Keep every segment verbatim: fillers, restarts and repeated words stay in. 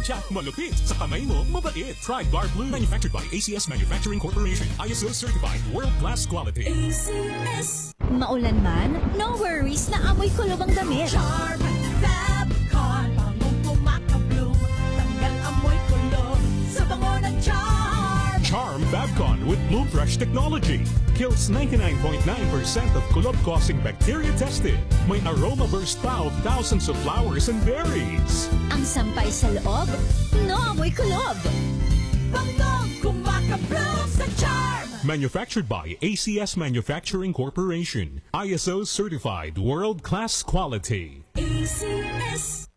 Jack, malupit. Sa kamay mo, mabait. Try Guard Blue. Manufactured by A C S Manufacturing Corporation. I S O certified. World-class quality. A C S. Maulan man, no worries na amoy kulob ang damit. Charm Fabcon. Bangong pumakabloom. Tanggal amoy kulob sa bango ng Charm. Charm Fabcon with Bloom Fresh technology. Kills ninety-nine point nine percent of kulob-causing bacteria tested. May aroma burst pa of thousands of flowers and berries. Ang sampay sa loob, no amoy kulob. Bangong kumakabloom sa Charm. Manufactured by A C S Manufacturing Corporation. I S O certified world-class quality. A C S.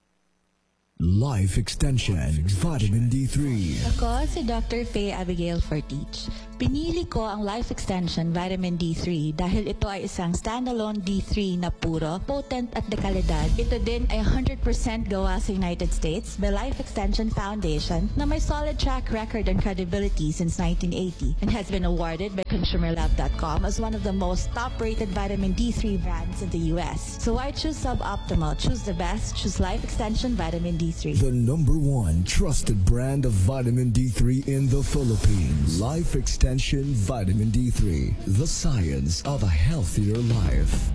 Life Extension Vitamin D three. Ako si Doctor Faye Abigail Fortich. Pinili ko ang Life Extension Vitamin D three dahil ito ay isang standalone D three na puro, potent at de kalidad. Ito din ay one hundred percent gawa sa United States by Life Extension Foundation na may solid track record and credibility since nineteen eighty and has been awarded by Consumer Lab dot com as one of the most top-rated vitamin D three brands in the U S. So why choose suboptimal? Choose the best. Choose Life Extension Vitamin D three. The number one trusted brand of vitamin D three in the Philippines. Life Extension Vitamin D three. The science of a healthier life.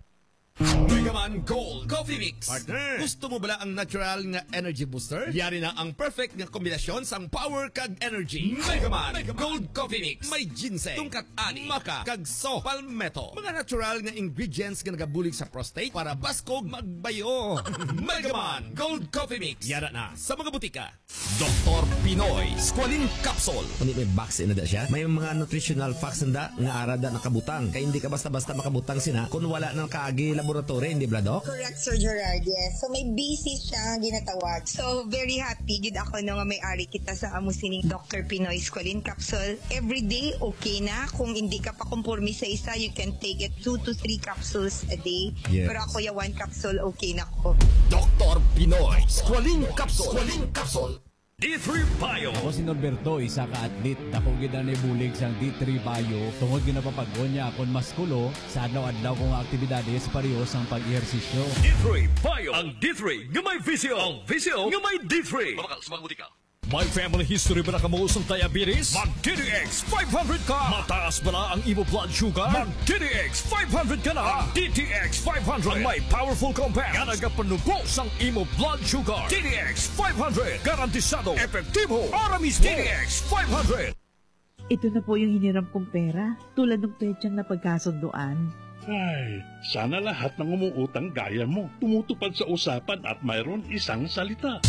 Megaman Gold Coffee Mix. Partner, gusto mo bala ang natural nga energy booster? Yari na ang perfect nga kombinasyon sang power kag energy. Megaman, Megaman Gold Coffee Mix. May ginseng, tungkat ani, maka, kag so, palmetto. Mga natural nga ingredients nga nagabulig sa prostate para baskog magbayo. Megaman Gold Coffee Mix. Yara na sa mga butika. Doktor Pinoy Squalene Capsule. Kundi may vaccine na da siya. May mga nutritional facts na nga arada nakabutang. Kaya hindi ka basta-basta makabutang sina kung wala nang kaagi laboratory, hindi ba, Doc? Correct, Sir Gerard, yes. So may B C siya ginatawag. So very happy gid ako no nga may-ari kita sa amo sining Doctor Pinoy Squalene Capsule. Every day okay na. Kung hindi ka pa kompormi sa isa, you can take it two to three capsules a day. Yes. Pero ako ya one capsule okay na ko. Doktor Pinoy Squalene Capsule. Squalene Capsule. D three Bio. Ako si Norberto, isa ka atlet. Dakong gina ni bulig sang D three Bio. Tungod ginapapagod niya akong maskulo sa adlaw-adlaw kong aktibidades parehos ang pag-ehersisyo. D three Bio. Ang D three nga may visyo. Ang visyo nga may D three. Mamakal sa mga butika. May family history ba na kamuusong diabetes? Mag-D D X five hundred ka! Mataas ba na ang imo blood sugar? Mag-D D X five hundred ka na! Ang D T X five hundred ang may powerful compound nga nagapanubos ang imo blood sugar. D D X five hundred garantisado, epektibo, para mismo. D D X five hundred. Ito na po yung hiniram kong pera, tulad ng petsang na pagkasunduan. Ay, sana lahat ng umuutang gaya mo tumutupad sa usapan at mayroon isang salita.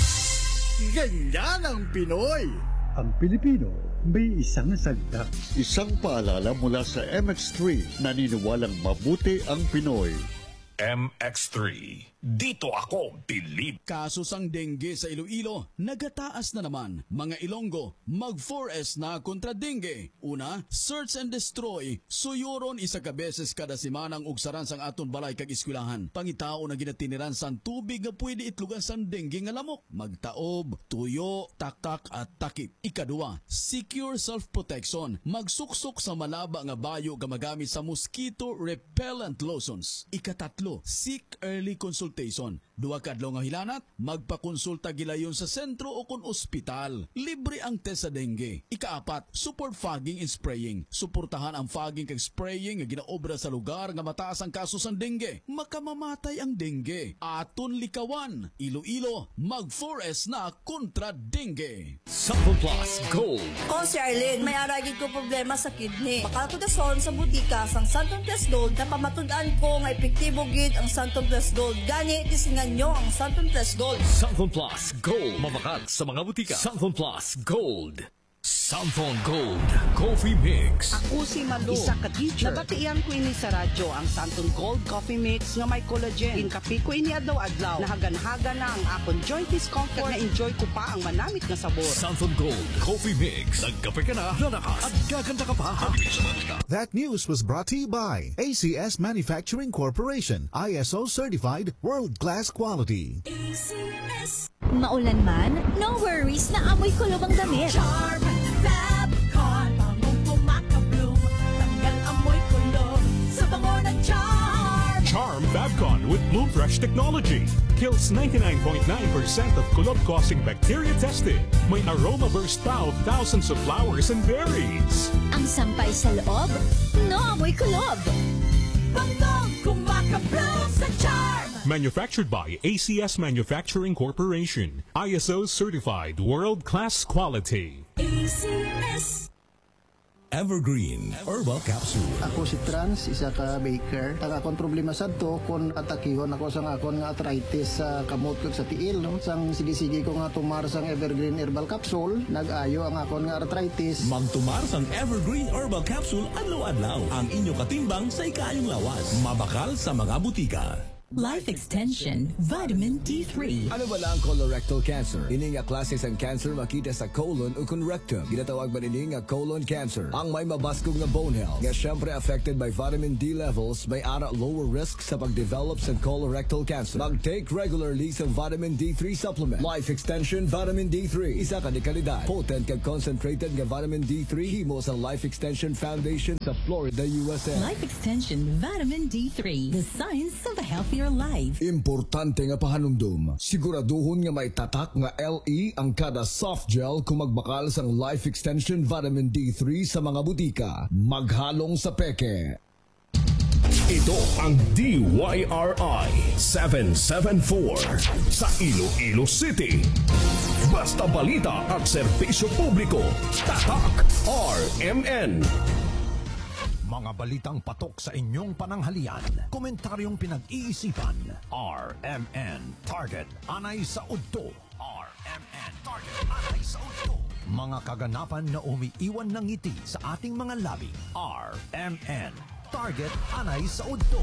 Ganyan ang Pinoy! Ang Pilipino may isang salita. Isang paalala mula sa M X three, naniniwalang mabuti ang Pinoy. M X three. Dito ako, bilib. Kaso sang dengue sa Iloilo, nagataas na naman. Mga Ilonggo, mag four S na kontra dengue. Una, search and destroy. Suyuron isa ka beses kada simanang ugsaran sang aton balay kag eskwelahan. Pangitao na ginatiniran sang tubig nga pwede itlugan sang dengue nga lamok. Magtaob, tuyo, taktak at takip. Ikadua, secure self-protection. Magsuksok sa malaba nga bayo nga magamit sa mosquito repellent lotions. Ikatatlo, seek early consultation. Duwa kadlaw nga hilanat, magpakonsulta gilayon sa sentro o kon ospital. Libre ang test sa dengue. Ikaapat, support fogging and spraying. Suportahan ang fogging kag spraying nga ginaobra sa lugar nga mataas ang kaso sang dengue. Makamamatay ang dengue. Aton likawan. Iloilo, mag four S na kontra dengue. Sample Plus Gold. Ko si Arlene, may aragid ko problema sa kidney. Bakal ko dason sa butika sang Santon Plus Gold na pamatud-an ko nga epektibo gid ang Santon Plus Gold. Gani, tisingan nyo ang Santon Plus Gold. Santon Plus Gold. Mamakat sa mga butika. Santon Plus Gold. Santon Gold Coffee Mix. Ako si Malu, isa ka teacher. Nabatian ko ini sa radyo ang Santon Gold Coffee Mix nga may collagen. Inkapi ko ini adlaw-adlaw. Nahagan-haga na ang akong joint discomfort na enjoy ko pa ang manamit na sabor. Santon Gold Coffee Mix. Nagkape ka na, lalakas at gaganda ka pa. That news was brought to you by A C S Manufacturing Corporation. I S O certified world-class quality. A C S. Maulan man, no worries na amoy kulob ang damit. Charm Fabcon. Bangong pumakabloom. Tanggal amoy kulob sa bango ng Charm. Charm Fabcon with Bloom Fresh technology. Kills ninety-nine point nine percent of kulob-causing bacteria tested. May aroma burst pa of thousands of flowers and berries. Ang sampay sa loob, no amoy kulob. Bangong kumakablow sa charm. Manufactured by A C S Manufacturing Corporation. I S O certified world-class quality. A C S Evergreen Herbal Capsule. Ako si Trans, isa ka baker. Ang akong problema sa to, kung atakihon ako sa akong nga arthritis sa kamot ko sa tiil. No? Sang sige-sige ko nga tumar sang Evergreen Herbal Capsule, nag-ayo ang akong nga arthritis. Magtumar sang Evergreen Herbal Capsule adlaw-adlaw. Ang inyo katimbang sa ikayong lawas. Mabakal sa mga butika. Life Extension Vitamin D three. Ano ba lang colorectal cancer? Ini nga klase sang cancer makita sa colon o kung rectum. Ginatawag ba nini nga colon cancer? Ang may mabaskog nga bone health. Nga syempre affected by vitamin D levels, may ara lower risk sa pag-develop sa colorectal cancer. Mag-take regularly sa vitamin D three supplement. Life Extension Vitamin D three. Isa ka ni kalidad. Potent kag concentrated nga vitamin D three. Himo sa Life Extension Foundation sa Florida, U S A. Life Extension Vitamin D three. The science of a healthier life. Importante nga pahanumdum. Siguraduhon nga may tatak nga L E ang kada soft gel kung magbakal sang Life Extension Vitamin D three sa mga butika. Maghalong sa peke. Ito ang D Y R I seven seven four sa Iloilo City. Basta balita at serbisyo publiko. Tatak R M N. Mga balitang patok sa inyong pananghalian. Komentaryong pinag-iisipan. R M N Target Anay sa Udto. R M N Target Anay sa Udto. Mga kaganapan na umiiwan ng ngiti sa ating mga labi. R M N Target Anay sa Udto.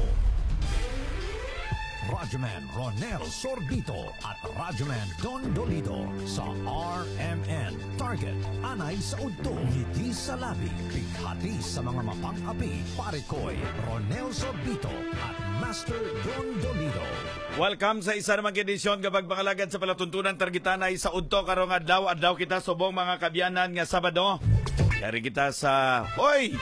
Radyoman Ronel Sorbito at Radyoman Don Dolito sa R M N Target Anay sa Udto. Ngiti sa labi, pighati sa mga mapang-api. Parikoy, Ronel Sorbito at Master Don Dolito. Welcome sa isa namang edisyon kapag pangalagad sa palatuntunan targitanay sa Udto karong adlaw adlaw kita subong mga kabyanan nga Sabado. Kari kita sa Hoy!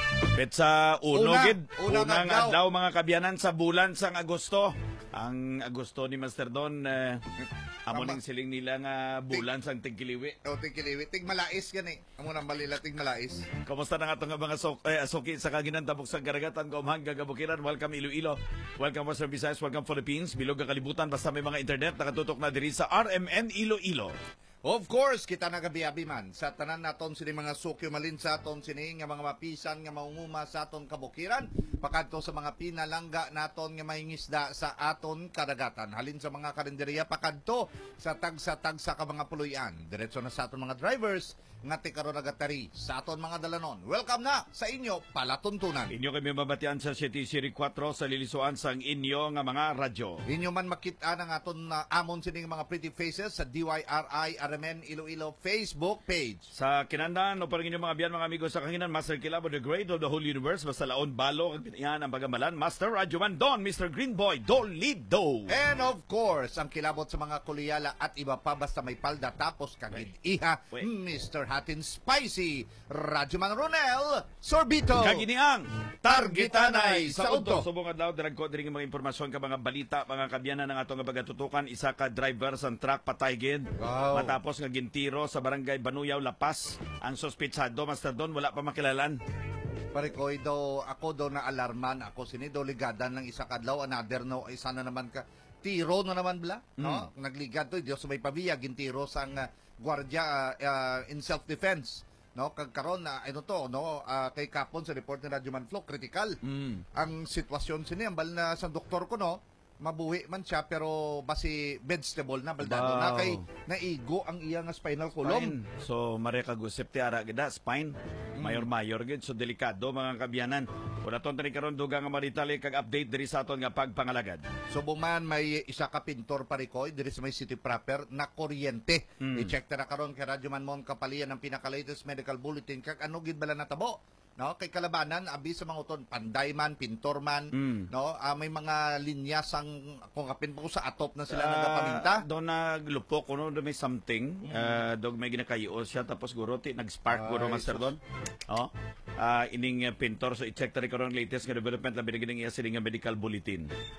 Petsa uno Una, gid unang unang adlaw. adlaw mga kabyanan sa bulan sang Agosto. Ang Agosto ni Master Don eh, amo ning siling nila nga bulan sang tigkiliwi. O tigkiliwi, tigmalais yan eh. Amo nang balila tigmalais. Kumusta na nga itong mga so, eh, suki sa kaginantabok sa karagatan, kaumhang gagabukiran. Welcome Iloilo, welcome Western Visayas, welcome Philippines. Bilog ka kalibutan basta may mga internet nakatutok na diri sa R M N Iloilo. Of course, kita nagabiyabi man. Sa tanan naton sini mga sukyo malin sa aton sini nga mga mapisan nga maunguma sa aton kabukiran. Pakadto sa mga pinalangga naton nga mahingisda sa aton kadagatan. Halin sa mga karinderya pakadto sa tagsa-tagsa ka mga puluyan. Diretso na sa aton mga drivers nga tikaro nagatari sa aton mga dalanon. Welcome na sa inyo palatuntunan. Inyo kami mabatian sa City City four sa lilisuan sang inyo nga mga radyo. Inyo man makita ng aton uh, amon sining mga pretty faces sa D Y R I R M N Iloilo Facebook page. Sa kinandan o parang inyong mga biyan mga amigos sa kahinan, Master Kilabo, the great of the whole universe, basta laon balo, ang pinayan ang pagamalan, Master Radyoman Don, Mister Green Boy, Dolido. And of course, ang kilabot sa mga kuliyala at iba pa basta may palda tapos kagid iha, Mister Hatin Spicy, Radyoman Ronel Sorbito. Kaginiang Targitanay sa Udto. Subong adlaw dirag ko diri mga impormasyon ka mga balita, mga kabyanan ng atong pagatutukan, isa ka driver sa truck patay gid. Wow. Matapos nga gintiro sa barangay Banuyaw, Lapas, ang sospetsado Master Don wala pa makilalan. Pare ko daw ako daw na alarman ako sini daw ligadan ng isa kadlaw another no ay sana naman ka tiro na naman bla no mm. Nagligad to Dios may pabiya gintiro sang uh, gwardiya uh, uh, in self defense no kagkaron na uh, ano to no uh, kay kapon sa report ni Radyo Manflo critical mm. ang sitwasyon sini ang bal na sa doktor ko no mabuhi man siya pero basi vegetable na baldado wow. Na kay naigo ang iya nga spinal column. Spine. So mare kagusep ti ara gida spine mm. mayor-mayor gid so delikado mga kabyanan. Wala ton tani karon dugang nga maritali kag update diri sa aton nga pagpangalagad. So buman may isa ka pintor parikoy diri sa may city proper na kuryente. Mm. I-check ta na karon kay Radyo Man Mon kapalian ng pinaka-latest medical bulletin kag ano gid bala natabo. No, kay kalabanan abi sa mga uton panday man, pintor man, mm. no, uh, may mga linya sang kung kapin po sa atop na sila uh, nagapaminta. Do naglupok kuno do may something, mm. uh, dog may ginakayo siya tapos guro ti nag-spark guro Master Don. Oh. Uh, ining uh, pintor so i-check ta rin karon latest nga development labi gining iya sining medical bulletin.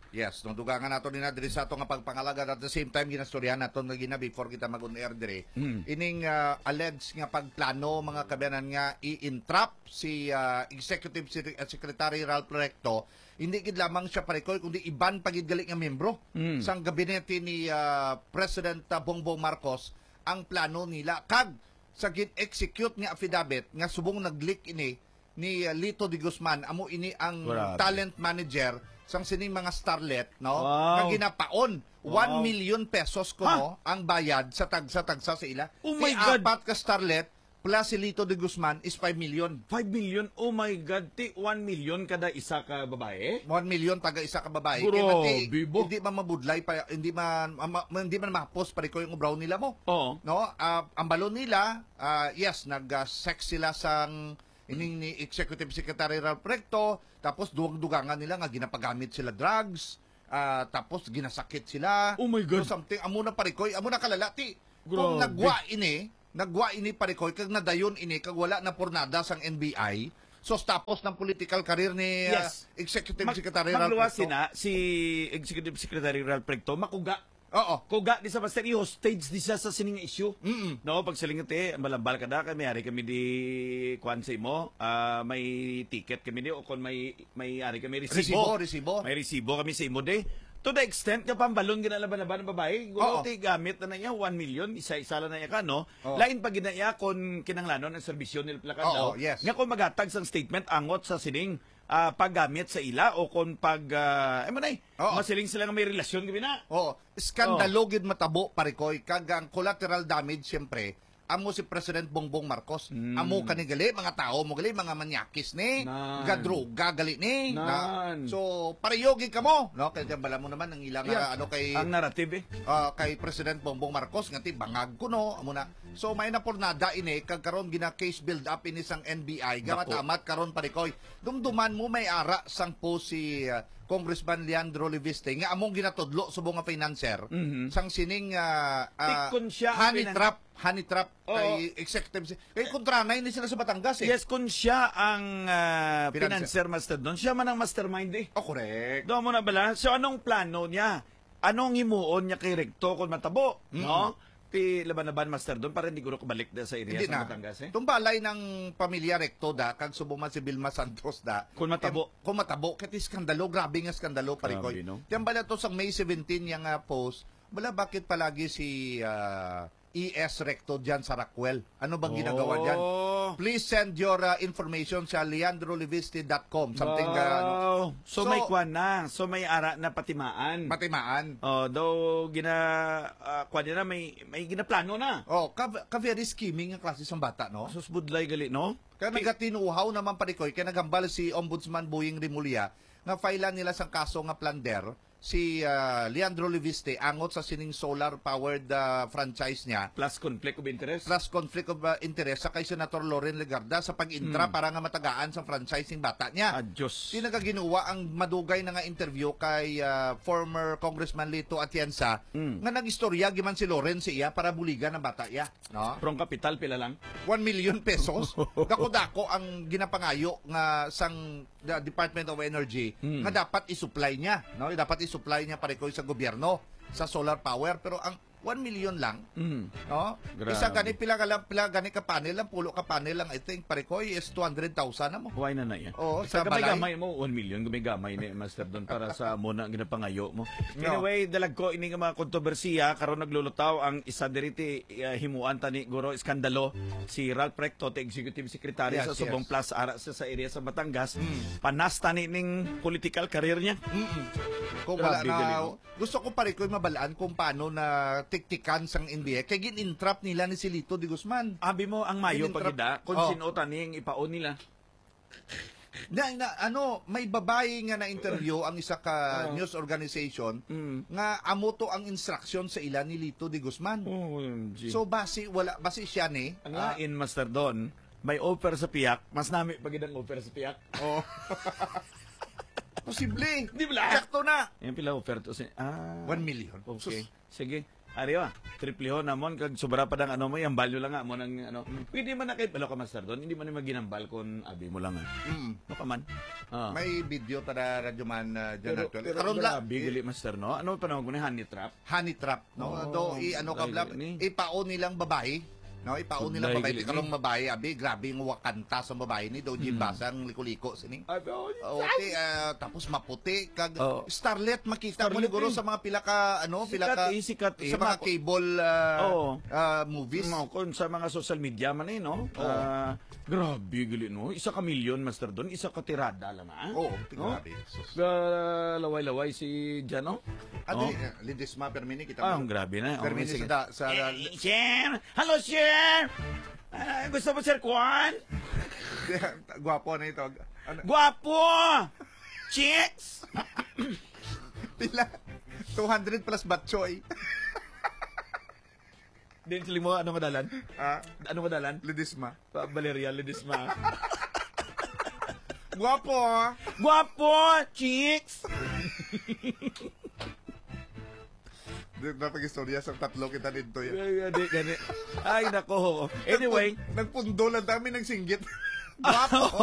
Yes, nung dugangan nato ni na diri sa ato nga pagpangalaga at the same time ginastoryahan nato nga gina before kita mag-on-air dire. Mm. Ining uh, alleged nga pagplano mga kabayanan nga i-entrap si uh, Executive Secretary Ralph Recto, hindi gid lamang siya parikoy kundi iban pagid gali nga membro Mm. sang gabinete ni uh, President uh, Bongbong Marcos ang plano nila kag sa gin-execute nga affidavit nga subong nag-leak ini ni uh, Lito de Guzman amo ini ang Grabe. talent manager sang sining mga starlet, no? Wow. Nga ginapaon. Wow. one million pesos ko, Ha? no? Ang bayad sa tagsa-tagsa sa ila. Oh my Kay God. apat ka starlet, plus si Lito de Guzman is five million. five million? Oh my God, ti one million kada isa ka babae? one million taga isa ka babae. Grabe, Kaya mati, bo. hindi man mabudlay, pa, hindi man ma, ma- hindi man mapos pa ko yung ubraw nila mo. Oo. No? Ah, ang balon nila, ah, yes, nag-sex sila sang ining ni Executive Secretary Ralph Recto, tapos duwag-dugangan nila nga ginapagamit sila drugs, ah, tapos ginasakit sila. Oh my God. So something, amo na parikoy, amo na kalalati. Grabe. Kung nagwa ini, nagwa ini parikoy, kag nadayon ini, kag wala na pornada sang N B I, so tapos ng political career ni ah, Yes. Executive Mag- Secretary Ralph magluwas Recto. sina si Executive Secretary Ralph Recto makuga. Oo. Kuga di sa master i-hostage di siya sa sining issue. Mm-mm. No, pag silingat eh, malambal ka da kami ari kami di kwan sa imo, ah, may ticket kami di o kon may may ari kami Resibo, resibo. resibo. May resibo kami sa imo di. To the extent nga pambalon ginalaban-laban ng babae, gulo Oo. ti gamit na na niya one million, isa-isa lang na niya ka, no? Oo. Lain pa ginaya kon kinanglanon ang serbisyo nila pala Oo, daw. yes. Nga kung magatag sang statement angot sa sining ah, paggamit sa ila o kung pag uh, eh manay, Oo. masiling sila nga may relasyon gabi na. Oh, skandalo gid matabo parikoy kag ang collateral damage siyempre amo si President Bongbong Marcos. Mm. Amo kani gali mga tao mo gali mga manyakis ni, Nan. gadroga gali ni. Nan. So pareyogi ka mo, no? Kaya bala mo naman ang ilang Yeah. ah, ano kay Ang narrative eh. ah, kay President Bongbong Marcos ngati bangag kuno amo na. So may na pornada ini kag karon gina case build up ini sang N B I gamat Dako. amat karon parikoy. Dumduman mo may ara sang po si ah, Congressman Leandro Leviste nga among ginatudlo subong nga financer Mhm. sang sining uh, Tikon siya ang honey finan- trap honey trap Oo. kay executive kay kontranay ni sila sa Batangas eh. Yes, kung siya ang ah, Financer. financer master doon, siya man ang mastermind eh. Oh, correct. Doon mo na bala. So anong plano niya? Anong himuon niya kay Recto kung matabo? Mm. No? Ti laban-laban master doon para hindi ko kabalik da sa area Hindi na. sa Batangas eh. Tumbalay ng pamilya Recto da kag subuman si Vilma Santos da. Kung matabo. Eh, kung matabo ket skandalo, grabe nga skandalo parikoy. Grabe, no? Tiyang bala to sa May seventeen yang uh, post, bala bakit palagi si ah, E S Recto diyan sa Rockwell? Ano bang ginagawa diyan? Oh. Please send your uh, information sa leandro leviste dot com. Something Wow. uh, ano. So, So- may kwan na. So may ara na patimaan. Matimaan. Oh, daw gina uh, kwan na may may ginaplano na. Oh, ka, ka very scheming ang klase sang bata, no? Sus budlay gali, no? Kaya nagatinuhaw naman parikoy, kaya nagambal si Ombudsman Boying Rimulya nga file nila sang kaso nga plunder si ah, Leandro Leviste angot sa sining solar-powered ah, franchise niya Plus conflict of interest. plus conflict of ah, interest sa kay Senator Loren Legarda sa pag-intra Hmm. para nga matagaan sa franchising bata niya. Adios. Di nagaginuwa ang madugay na nga interview kay ah, former Congressman Lito Atienza Mm. nga nagistorya giman si Loren siya para buligan ang bata niya. No? Prong kapital pila lang. one million pesos. Dako-dako ang ginapangayo nga sang the Department of Energy Hmm. nga dapat i-supply niya, no? Dapat i-supply niya parekoy sa gobyerno sa solar power pero ang one million lang, Mm. no? Grabe. Isa gani pila ka lang, pila gani ka panel lang, pulo ka panel lang I think parekoy is two hundred thousand na mo. Huwag na na yan. Oo, sa sa gamay balay. gamay mo, one million, gamay gamay ni Master Don para sa muna ang ginapangayo mo. No. Anyway, dalag ko, ini nga mga kontrobersiya, karon naglulutaw ang isa diriti uh, himuan tani guro iskandalo si Ralph Recto, the Executive Secretary Yes, sa Subong yes. Plus, ara sa, sa area sa Batangas. Mm. Panas tani ning political career niya. Mm-mm. Kung wala Grabe, na, galing, no? gusto ko parekoy mabalaan kung paano na tiktikan sang N B A kay gin-entrap nila ni si Lito de Guzman. Abi mo ang mayo Gin-entrap- pagida kung Oh. sino tani ang ipaon nila. Na, na ano, may babae nga na interview ang isa ka Oh. news organization Mm. nga amo to ang instruction sa ila ni Lito de Guzman. Oh, M G. So basi wala basi siya ni. ang ah, lain, Master Don, may offer sa piyak, mas nami pagid ang offer sa piyak. oh. Posible. Di ba? Sakto na. Yung pila offer to si ah one million. Okay. Sus. Sige. Ari ba? Triplehon namon kag sobra pa dang ano mo yang value lang nga mo nang ano. Pwede man na kay balo ka master doon, hindi man na maginambal kon abi mo lang. Mm. No ka man. Ah. May video tada radyo man uh, Pero, John pero karon la grabe gali master no. Ano pa naman ko ni honey trap? Honey trap no. Oh, Do i ano ka bla ipaon nilang babae. No, ipaon nila Sudlay, babae, gali, karong babae, abi, grabe yung wakanta sa babae ni Doji Mm. Basang liko-liko sini. Oh, oh, ti, ah, tapos maputi kag Oh. starlet makita mo Starlet siguro eh. sa mga pila ka ano, pila Sikat ka eh, sikat eh. sa mga Mako- cable ah, Oo. ah, movies. No, kung sa mga social media man eh, no? Ah, grabe gali no. Isa ka million master doon, isa ka tirada lang ah. Oo, no? grabe. Sus. Ga- laway-laway si Jano. Ano, Oh. eh, Lindisma Permini kita Ah, mo. grabe na. Oh, Permini sige. sa sa Eh, sir! Hello, sir! Ah, gusto mo, Sir Kwan? Gwapo na ito. Ano? Guwapo! Chicks! Pila two hundred plus batchoy. Din sila mo, ano madalan? Ah, Ano madalan? Lindisma. Pa Valeria Ledesma. Gwapo. Guwapo! Chicks! Napag-istorya sa tatlo kita dito yan. Ay, gani, gani. Ay, nako. Anyway. Nagpundo lang dami ng singgit. Gwapo.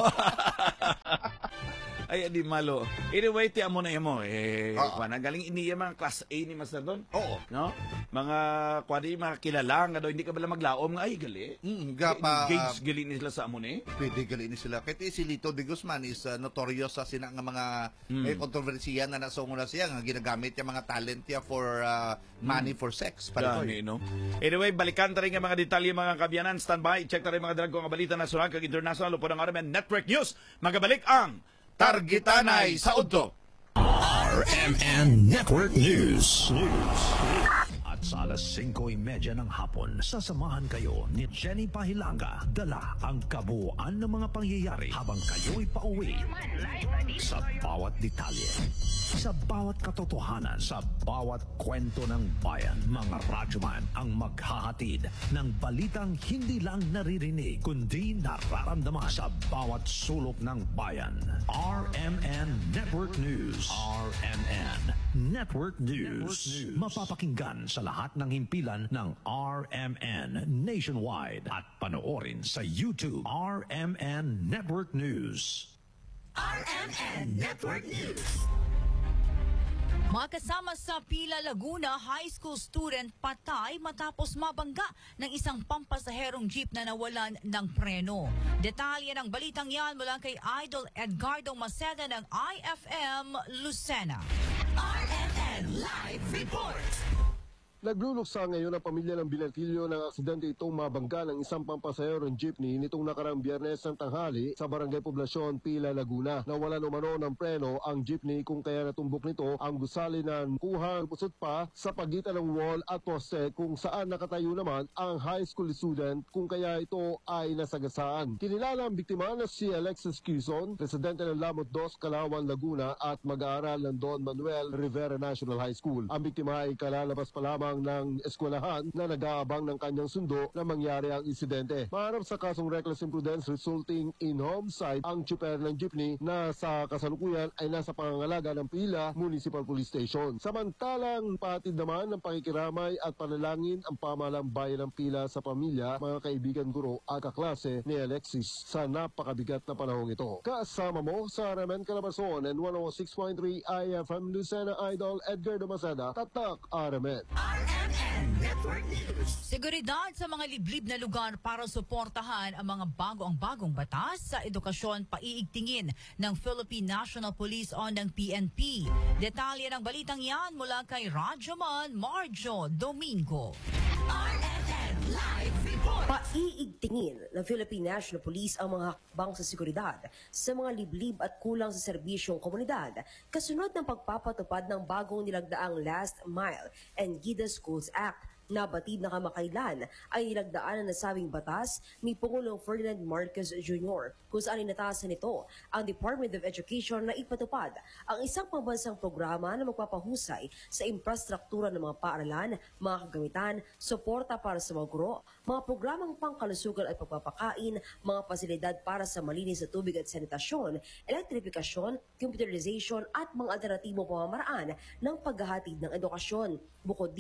Ay, di malo. Anyway, tiyan mo na mo. Eh, Oo. uh galing iniya mga class A ni Master doon. Oo. No? Mga, kwadi, mga kilala nga daw, hindi ka bala maglaom nga, ay, gali. Mm, gapa, Engaged gali nila sa amon eh. Pwede gali ni sila. Kahit eh, si Lito de Guzman is uh, notorious sa sina nga mga Mm. eh, kontrobersiya na nasongo na siya nga ginagamit yung mga talent niya for uh, money for sex. Gani, no? Anyway, balikan ta rin nga mga detalye mga kabyanan. Standby, check ta rin mga drag ko nga balita nasyonal kag international upod ang R M N Network News. Magabalik ang Targitanay sa Udto. R M N Network News. At sa alas singko trenta ng hapon, sasamahan kayo ni Jenny Pahilanga. Dala ang kabuuan ng mga pangyayari habang kayo'y pauwi sa bawat detalye, sa bawat katotohanan, sa bawat kwento ng bayan. Mga radyoman ang maghahatid ng balitang hindi lang naririnig, kundi nararamdaman sa bawat sulok ng bayan. R M N Network News. R M N Network News. Mapapakinggan sa lahat ng himpilan ng R M N nationwide at panoorin sa YouTube. R M N Network News. R M N Network News. Mga kasama sa Pila, Laguna, high school student patay matapos mabangga ng isang pampasaherong jeep na nawalan ng preno. Detalye ng balitang yan mula kay Idol Edgardo Maceda ng I F M Lucena. R M N Live Report. Nagluluksa ngayon ang pamilya ng binaltilyo ng aksidente itong mabangga ng isang pampasaherong jeepney nitong nakarang Biyernes ng tanghali sa Barangay Poblasyon, Pila, Laguna. Nawalan umano ng preno ang jeepney kung kaya natumbok nito ang gusali ng kuhang pusot pa sa pagitan ng wall at poste kung saan nakatayo naman ang high school student kung kaya ito ay nasagasaan. Kinilala ang biktima na si Alexis Quizon, residente ng Lamot dos, Kalawan, Laguna at mag-aaral ng Don Manuel Rivera National High School. Ang biktima ay kalalabas pa lamang ng eskwelahan na nag-aabang ng kanyang sundo na mangyari ang insidente. Maharap sa kasong reckless imprudence resulting in homicide ang tsuper ng jeepney na sa kasalukuyan ay nasa pangangalaga ng Pila Municipal Police Station. Samantalang patid naman ng pakikiramay at panalangin ang pamahalang bayan ng Pila sa pamilya, mga kaibigan, guro at kaklase ni Alexis sa napakabigat na panahong ito. Kasama mo sa R M N Calabarzon and one oh six point three I F M Lucena Idol Edgardo Maceda, Tatak R M N. R M N Network News. Seguridad sa mga liblib na lugar para suportahan ang mga bago ang bagong batas sa edukasyon paiigtingin ng Philippine National Police o ng P N P. Detalye ng balitang yan mula kay Radyoman Marjo Domingo. R M N Live Report. Paiigtingin ng Philippine National Police ang mga hakbang sa seguridad sa mga liblib at kulang sa serbisyong komunidad kasunod ng pagpapatupad ng bagong nilagdaang Last Mile and Gida Schools Act. Nabatid na kamakailan ay nilagdaan ang nasabing batas ni Pangulong Ferdinand Marcos Junior kung saan inatasan nito ang Department of Education na ipatupad ang isang pambansang programa na magpapahusay sa infrastruktura ng mga paaralan, mga kagamitan, suporta para sa mga guro, mga programang pangkalusugan at pagpapakain, mga pasilidad para sa malinis na tubig at sanitasyon, elektrifikasyon, computerization at mga alternatibong pamamaraan ng paghahatid ng edukasyon. Bukod dito,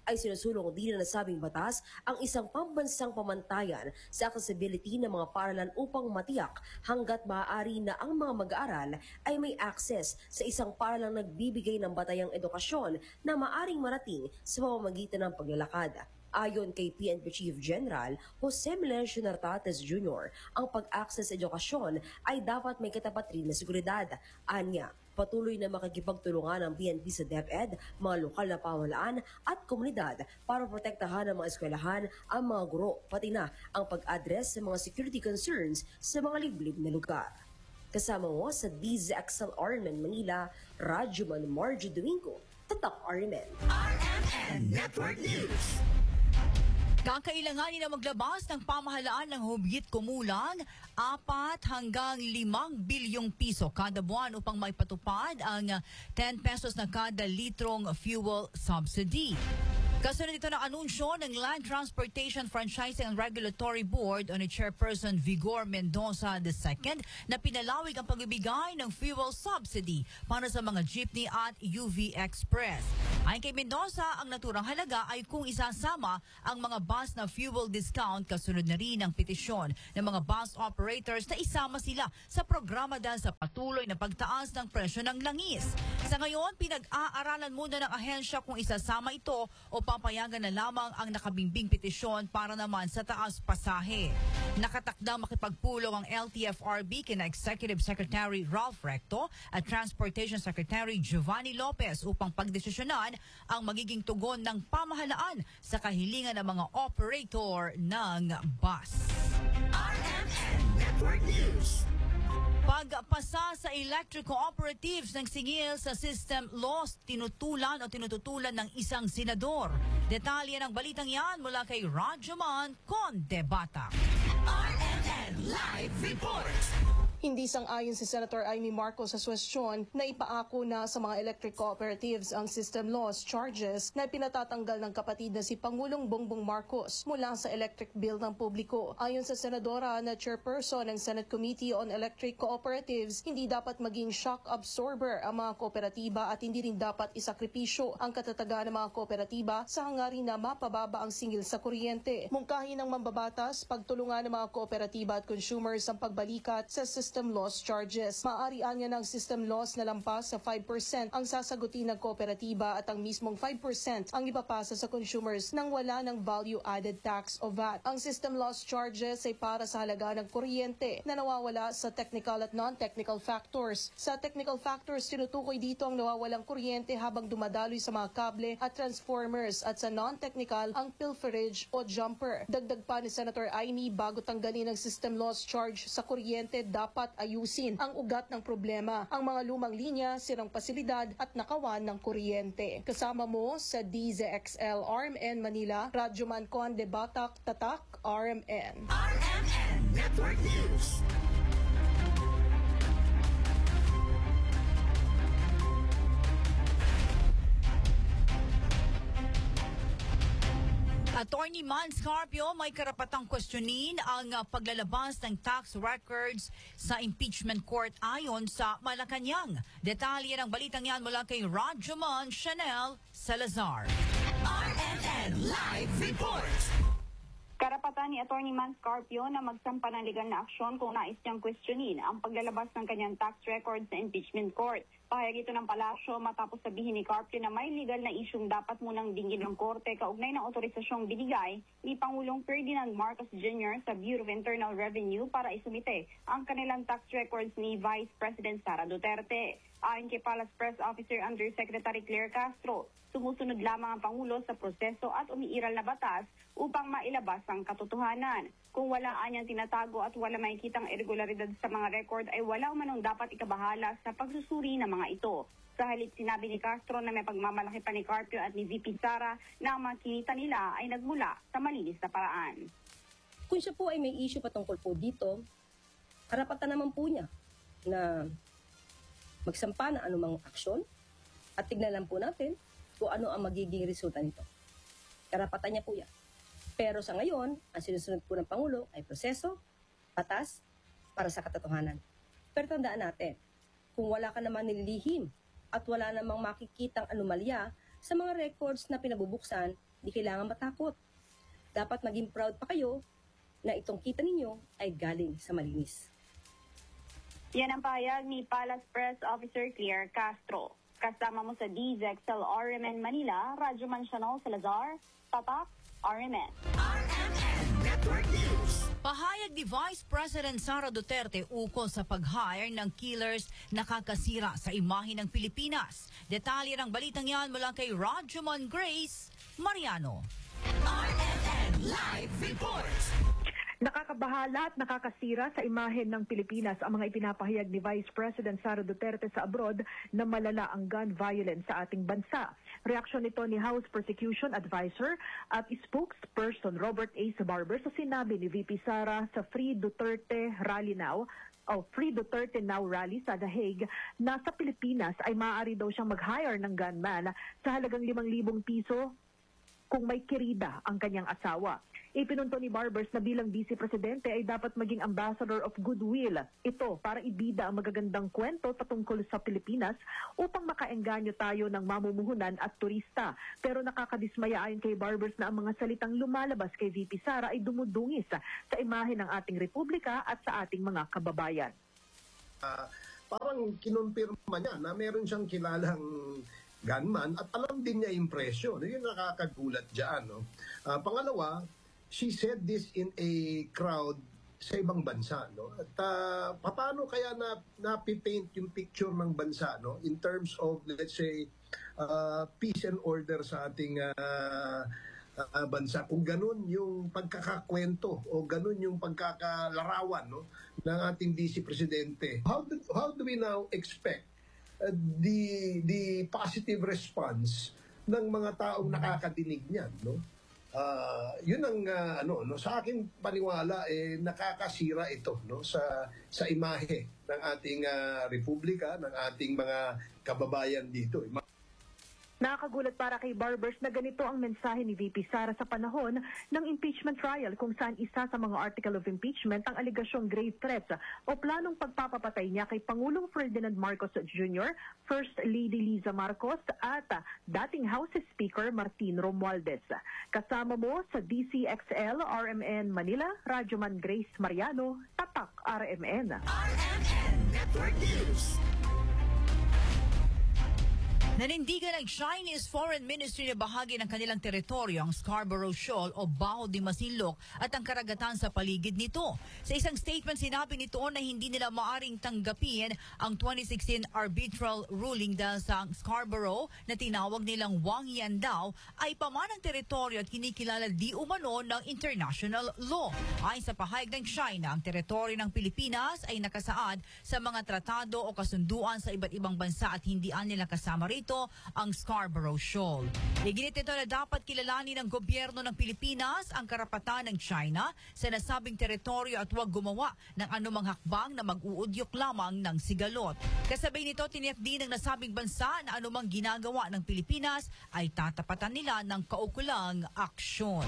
ay sinusulong din na nasabing batas ang isang pambansang pamantayan sa accessibility ng mga paaralan upang matiyak hanggat maaari na ang mga mag-aaral ay may access sa isang paaralang nagbibigay ng batayang edukasyon na maaring marating sa pamamagitan ng paglalakad. Ayon kay P N P Chief General Jose Melencio Nartates Junior, ang pag-access sa edukasyon ay dapat may katapat rin na seguridad. Anya, patuloy na makikipagtulungan ng P N P sa DepEd, mga lokal na pamahalaan at komunidad para protektahan ang mga eskwelahan, ang mga guro, pati na ang pag-address sa mga security concerns sa mga liblib na lugar. Kasama mo sa D Z X L R M N Manila, Radyo Man Margie Domingo, Tatak R M N. R M N Network News. Kakailanganin na maglabas ng pamahalaan ng humigit kumulang apat hanggang limang bilyong piso kada buwan upang maipatupad ang ten pesos na kada litrong fuel subsidy. Kasunod ito ng anunsyo ng Land Transportation Franchising and Regulatory Board o ni Chairperson Vigor Mendoza the second na pinalawig ang pagbibigay ng fuel subsidy para sa mga jeepney at U V Express. Ayon kay Mendoza, ang naturang halaga ay kung isasama ang mga bus na fuel discount, kasunod na rin ang petisyon ng mga bus operators na isama sila sa programa dahil sa patuloy na pagtaas ng presyo ng langis. Sa ngayon, pinag-aaralan muna ng ahensya kung isasama ito o papayagan na lamang ang nakabimbing petisyon para naman sa taas pasahe. Nakatakdang makipagpulong ang L T F R B kina Executive Secretary Ralph Recto at Transportation Secretary Giovanni Lopez upang pagdesisyonan ang magiging tugon ng pamahalaan sa kahilingan ng mga operator ng bus. R M N Network News. Pagpasa sa electric cooperatives ng singil sa system loss, tinutulan o tinututulan ng isang senador. Detalye ng balitang yan mula kay Radyoman Condebata. R M N Live Report. Hindi sang-ayon si Senator Amy Marcos sa suwestyon na ipaako na sa mga electric cooperatives ang system loss charges na pinatatanggal ng kapatid na si Pangulong Bongbong Marcos mula sa electric bill ng publiko. Ayon sa senadora na chairperson ng Senate Committee on Electric Cooperatives, hindi dapat maging shock absorber ang mga kooperatiba at hindi rin dapat isakripisyo ang katatagan ng mga kooperatiba sa hangarin na mapababa ang singil sa kuryente. Mungkahi ng mambabatas, pagtulungan ng mga kooperatiba at consumers ang pagbalikat sa system system loss charges. Maaarian niya ng system loss na lampas sa five percent ang sasagutin ng kooperatiba at ang mismong five percent ang ipapasa sa consumers nang wala ng value-added tax o V A T. Ang system loss charges ay para sa halaga ng kuryente na nawawala sa technical at non-technical factors. Sa technical factors, tinutukoy dito ang nawawalang kuryente habang dumadaloy sa mga kable at transformers at sa non-technical ang pilferage o jumper. Dagdag pa ni Senator Amy, bago tanggalin ang system loss charge sa kuryente, dapat ayusin ang ugat ng problema, ang mga lumang linya, sirang pasilidad at nakawan ng kuryente. Kasama mo sa D Z X L R M N Manila, Radyoman Condebata, Tatak, R M N. R M N Network News. Attorney Man Scarpio, may karapatang questionin ang uh, paglalabas ng tax records sa impeachment court ayon sa Malacanang. Detalye ng balitang yan mula kay Radyoman Chanel Salazar. R M N Live Report. Karapatan ni Attorney Man Scarpio na magsampa ng legal na aksyon kung nais niyang questionin ang paglalabas ng kanyang tax records sa impeachment court. Pahayag ito ng palasyo matapos sabihin ni Carpio na may legal na isyung dapat munang dinggin ng korte kaugnay ng otorisasyong binigay ni Pangulong Ferdinand Marcos Junior sa Bureau of Internal Revenue para isumite ang kanilang tax records ni Vice President Sara Duterte. Ayon kay Palace Press Officer Undersecretary Claire Castro, sumusunod lamang ang Pangulo sa proseso at umiiral na batas upang mailabas ang katotohanan. Kung wala anyang tinatago at wala makikitang irregularidad sa mga record ay wala umanong dapat ikabahala sa pagsusuri ng mga ito. Sa halip, sinabi ni Castro na may pagmamalaki pa ni Carpio at ni V P Sara na ang mga kinita nila ay nagmula sa malinis na paraan. Kung siya po ay may issue patungkol po dito, karapatan naman po niya na magsampa na anumang aksyon at tignan lang po natin kung ano ang magiging resulta nito. Karapatan niya po yan. Pero sa ngayon, ang sinusunod po ng Pangulo ay proseso, batas, para sa katotohanan. Pero tandaan natin, kung wala ka naman nililihim at wala namang makikitang anomalya sa mga records na pinabubuksan, Di kailangan matakot. Dapat maging proud pa kayo na itong kita ninyo ay galing sa malinis. Yan ang pahayag ni Palace Press Officer Claire Castro. Kasama mo sa D Z X L R M N Manila, Radyo Mansional Salazar, Tatak, R M N. R M N Network News. Pahayag ni Vice President Sara Duterte ukol sa pag-hire ng killers nakakasira sa imahe ng Pilipinas. Detalye ng balitang yan mula kay Radyoman Grace Mariano. R M N Live Report. Nakakabahala at nakakasira sa imahen ng Pilipinas ang mga ipinapahayag ni Vice President Sara Duterte sa abroad na malala ang gun violence sa ating bansa. Reaksyon nito ni House Prosecution Advisor at spokesperson Robert A. Sabarber sa sinabi ni V P Sara sa Free Duterte Rally Now o Free Duterte Now Rally sa The Hague na sa Pilipinas ay maaari daw siyang mag-hire ng gunman sa halagang limang libong piso kung may kirida ang kanyang asawa. Ipinunto ni Barbers na bilang Vice Presidente ay dapat maging ambassador of goodwill. Ito para ibida ang magagandang kwento patungkol sa Pilipinas upang makaengganyo tayo ng mamumuhunan at turista. Pero nakakadismaya ayon kay Barbers na ang mga salitang lumalabas kay V P Sara ay dumudungis sa imahe ng ating republika at sa ating mga kababayan. Uh, parang kinumpirma niya na meron siyang kilalang gunman at alam din niya yung presyo. Yun nakakagulat dyan. No? Uh, pangalawa, she said this in a crowd sa ibang bansa. No? At uh, paano kaya na, napipaint yung picture ng bansa no? In terms of, let's say, uh, peace and order sa ating uh, uh, bansa. Kung ganun yung pagkakakwento o ganun yung pagkakalarawan no? ng ating Vice Presidente. How do, how do we now expect the the positive response ng mga taong nakakadinig niyan, no? Uh, yun ang uh, ano no sa akin paniwala eh nakakasira ito no sa sa imahe ng ating uh, republika, ng ating mga kababayan dito. Nakakagulat para kay Barbers na ganito ang mensahe ni V P Sara sa panahon ng impeachment trial kung saan isa sa mga article of impeachment ang aligasyong grave threats o planong pagpapapatay niya kay Pangulong Ferdinand Marcos Junior, First Lady Liza Marcos at dating House Speaker Martin Romualdez. Kasama mo sa D C X L R M N Manila, Radyoman Grace Mariano, Tatak R M N. R M N Network News. Nanindigan ng Chinese Foreign Ministry na bahagi ng kanilang teritoryo ang Scarborough Shoal o Baho de Masinloc at ang karagatan sa paligid nito. Sa isang statement, sinabi nito na hindi nila maaring tanggapin ang twenty sixteen arbitral ruling dahil sa Scarborough na tinawag nilang Wangyan daw ay pamanang teritoryo at kinikilala di umano ng international law. Ayon sa pahayag ng China, ang teritoryo ng Pilipinas ay nakasaad sa mga tratado o kasunduan sa iba't ibang bansa at hindi nila kasama rito ang Scarborough Shoal. Iginit nito na dapat kilalanin ng gobyerno ng Pilipinas ang karapatan ng China sa nasabing teritoryo at huwag gumawa ng anumang hakbang na mag-uudyok lamang ng sigalot. Kasabay nito, tiniyak din ng nasabing bansa na anumang ginagawa ng Pilipinas ay tatapatan nila ng kaukulang aksyon.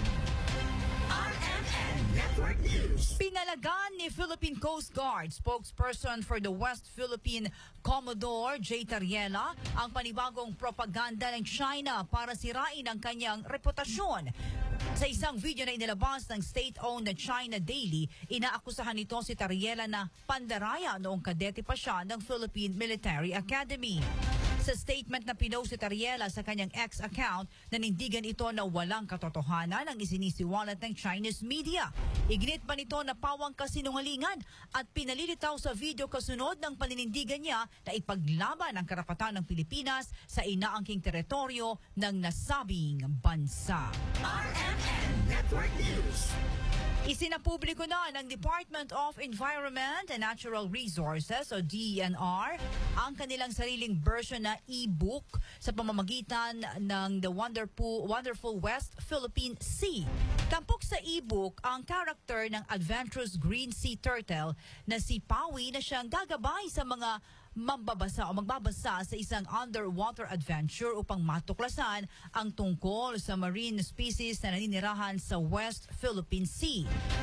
R M N Network News. Pinalagan ni Philippine Coast Guard spokesperson for the West Philippine Commodore J. Tariela ang panibagong propaganda ng China para sirain ang kanyang reputasyon. Sa isang video na inilabas ng state-owned na China Daily, inaakusahan nito si Tariela na pandaraya noong kadete pa siya ng Philippine Military Academy. Sa statement na pinost si Tariela sa kanyang X account, nanindigan ito na walang katotohanan ang isinisiwalat ng Chinese media. Iginit pa nito na pawang kasinungalingan at pinalilitaw sa video kasunod ng paninindigan niya na ipaglaban ang karapatan ng Pilipinas sa inaangking teritoryo ng nasabing bansa. R M N Network News. Isinapubliko na ng Department of Environment and Natural Resources o D E N R ang kanilang sariling version na e-book sa pamamagitan ng The Wonderful, Wonderful West Philippine Sea. Tampok sa e-book ang character ng adventurous green sea turtle na si Pawi na siyang gagabay sa mga mambabasa o magbabasa sa isang underwater adventure upang matuklasan ang tungkol sa marine species na naninirahan sa West Philippine Sea.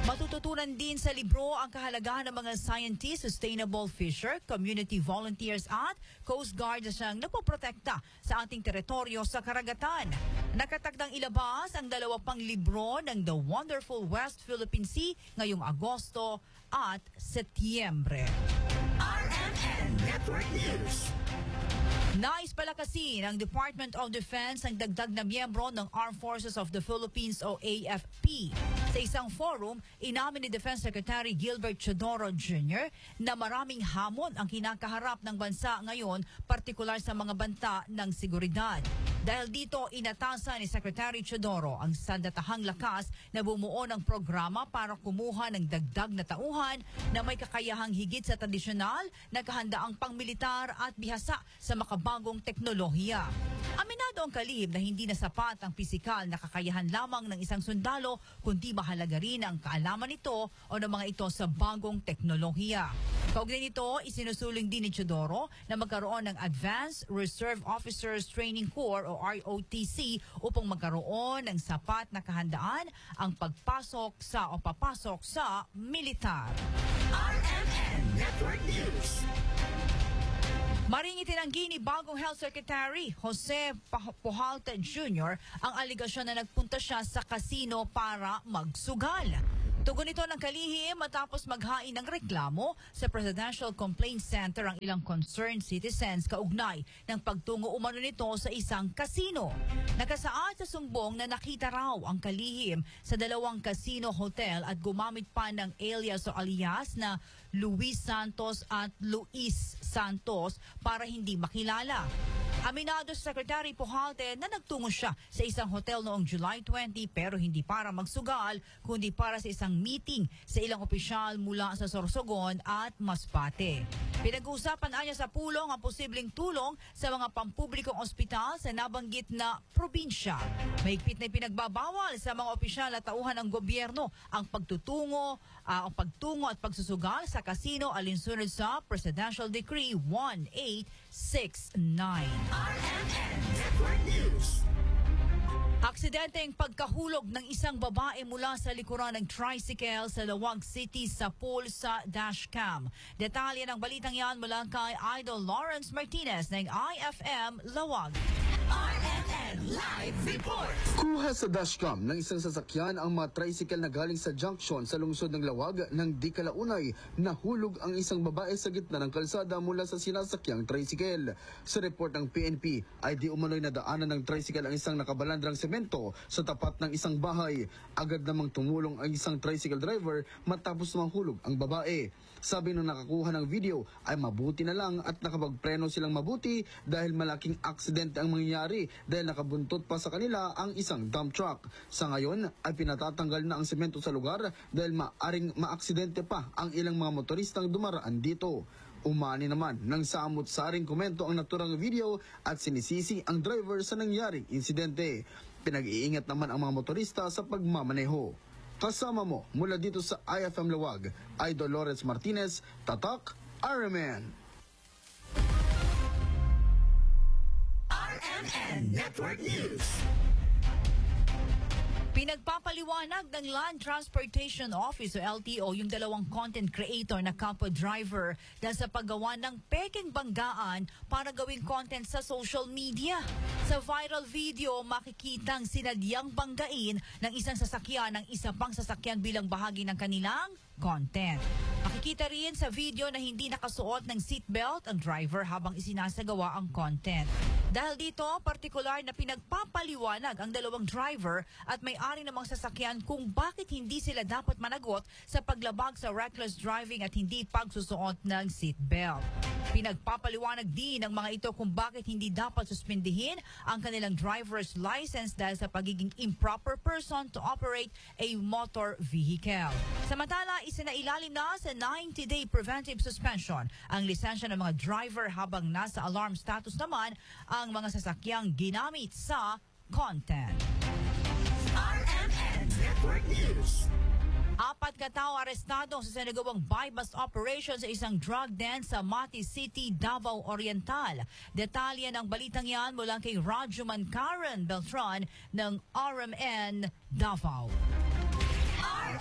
Matututunan din sa libro ang kahalagahan ng mga scientists, sustainable fisher, community volunteers at Coast Guard na siyang nagpoprotekta sa ating teritoryo sa karagatan. Nakatakdang ilabas ang dalawa pang libro ng The Wonderful West Philippine Sea ngayong Agosto at Setyembre. R M N Network News. Nais palakasin ng Department of Defense ang dagdag na miyembro ng Armed Forces of the Philippines o A F P. Sa isang forum, inamin ni Defense Secretary Gilbert Chodoro Junior na maraming hamon ang kinakaharap ng bansa ngayon, partikular sa mga banta ng seguridad. Dahil dito, inatasan ni Secretary Chodoro ang sandatahang lakas na bumuo ng programa para kumuha ng dagdag na tauhan na may kakayahang higit sa tradisyonal na kahandaang pangmilitar at bihasa sa makabagong teknolohiya. Aminado ang kalihim na hindi na sapat ang pisikal na kakayahan lamang ng isang sundalo, kundi mahalaga rin ang kaalaman nito o ng mga ito sa bagong teknolohiya. Kaugnay nito, isinusuling din ni Chodoro na magkaroon ng Advanced Reserve Officers Training Corps o R O T C upang magkaroon ng sapat na kahandaan ang pagpasok sa o papasok sa militar. R M N Network News. Maring itinanggi ni bagong Health Secretary Jose Pujalta Junior ang aligasyon na nagpunta siya sa kasino para magsugal. Tugon ito ng kalihim matapos maghain ng reklamo sa Presidential Complaint Center ang ilang concerned citizens kaugnay ng pagtungo umano nito sa isang kasino. Nakasaad sa sumbong na nakita raw ang kalihim sa dalawang casino hotel at gumamit pa ng alias o alias na Luis Santos at Luis Santos para hindi makilala. Aminado sa Secretary Pujalte na nagtungo siya sa isang hotel noong July twentieth pero hindi para magsugal kundi para sa isang meeting sa ilang opisyal mula sa Sorsogon at Masbate. Pinag-uusapan anya sa pulong ang posibleng tulong sa mga pampublikong ospital sa nabanggit na probinsya. Mahigpit na pinagbabawal sa mga opisyal at tauhan ng gobyerno ang pagtutungo, uh, ang pagtungo at pagsusugal sa kasino alinsunod sa Presidential Decree eighteen sixty-nine. R M N Network News. Aksidenteng pagkahulog ng isang babae mula sa likuran ng tricycle sa Lawag City sa pool sa dashcam. Detalye ng balitang yan mula kay Idol Lawrence Martinez ng I F M Lawag. R M N Live Report. Kuha sa dashcam ng isang sasakyan ang mga tricycle na galing sa junction sa lungsod ng Lawag nang di kalaunay nahulog ang isang babae sa gitna ng kalsada mula sa sinasakyang tricycle. Sa report ng P N P ay di umano'y nadaanan ng tricycle ang isang nakabalandrang semento sa tapat ng isang bahay. Agad namang tumulong ang isang tricycle driver matapos mahulog ang babae. Sabi ng nakakuha ng video ay mabuti na lang at nakapagpreno silang mabuti dahil malaking aksidente ang mangyayari dahil nakabuntot pa sa kanila ang isang dump truck. Sa ngayon ay pinatatanggal na ang semento sa lugar dahil maaring maaksidente pa ang ilang mga motoristang dumaraan dito. Umani naman ng samot-saring komento ang naturang video at sinisisi ang driver sa nangyaring insidente. Pinag-iingat naman ang mga motorista sa pagmamaneho. Kasama mo mula dito sa I F M Lawag, Idol Lawrence Martinez, Tatak, R M N. R M N Network News. Pinagpapaliwanag ng Land Transportation Office o L T O yung dalawang content creator na kapwa driver dahil sa paggawa ng peking banggaan para gawing content sa social media. Sa viral video, makikitang sinadyang banggain ng isang sasakyan ng isa pang sasakyan bilang bahagi ng kanilang content. Makikita rin sa video na hindi nakasuot ng seatbelt ang driver habang isinasagawa ang content. Dahil dito, partikular na pinagpapaliwanag ang dalawang driver at may-ari namang sasakyan kung bakit hindi sila dapat managot sa paglabag sa reckless driving at hindi pagsusuot ng seatbelt. Pinagpapaliwanag din ng mga ito kung bakit hindi dapat suspindihin ang kanilang driver's license dahil sa pagiging improper person to operate a motor vehicle. Samantala, isinailalim na sa ninety-day preventive suspension ang lisensya ng mga driver habang nasa alarm status naman ang mga sasakyang ginamit sa content. R M N Network News. Apat katao arestado sa sinagawang buy-bust operation sa isang drug den sa Mati City, Davao Oriental. Detalye ng balitang yan mula kay Rajuman Karen Beltran ng R M N Davao. R M N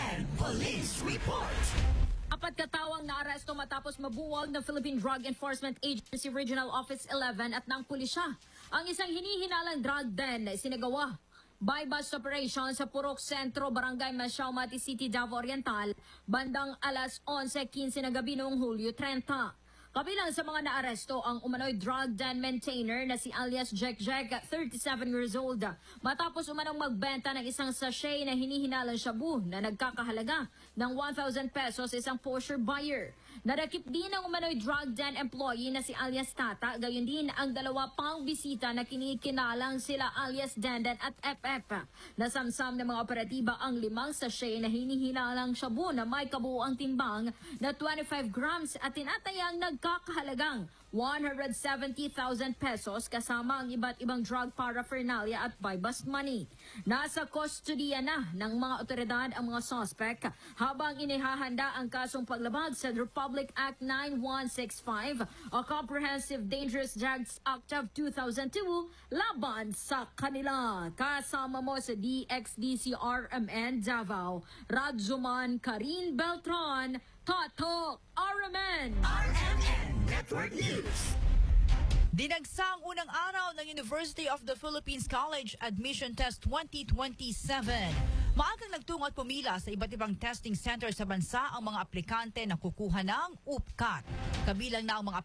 N Police Report. Apat katawang naaresto matapos mabuwag ng Philippine Drug Enforcement Agency Regional Office eleven at ng pulisya. Ang isang hinihinalang drug den na isinagawa by bus operation sa Purok Sentro, Barangay Masyao, Mati City, Davao Oriental, bandang alas onse quince na gabi noong Hulyo thirty. Kabilang sa mga naaresto ang umano'y drug den maintainer na si alias Jack Jack, thirty-seven years old. Matapos umanong magbenta ng isang sachet na hinihinalang shabu na nagkakahalaga ng one thousand pesos isang pusher buyer. Nadakip din ang umano'y drug den employee na si alias Tata, gayon din ang dalawa pang bisita na kinikinalang sila alias Dandan at F F. Nasamsam ng mga operatiba ang limang sachet na hinihinalang shabu na may kabuuang timbang na twenty-five grams at tinatayang nagkakahalagang one hundred seventy thousand pesos kasama ang iba't ibang drug paraphernalia at buy bust money. Nasa kustodiya na ng mga otoridad ang mga suspect habang inihahanda ang kasong paglabag sa Republic Act nine one six five o Comprehensive Dangerous Drugs Act of two thousand two laban sa kanila. Kasama mo sa D X D C R M N Davao, Radzuman Karin Beltran, Tatok R M N. R M N Network News. Dinagsang unang araw ng University of the Philippines College Admission Test twenty twenty-seven. Maagang nagtungo at pumila sa iba't ibang testing center sa bansa ang mga aplikante na kukuha ng U P C A T. Kabilang na ang mga